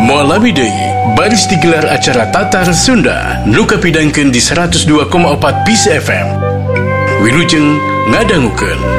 Malam ini, baris digelar acara Tatar Sunda nuka pidangkeun di 102,4 PIS FM. Wilujeng ngadangukeun.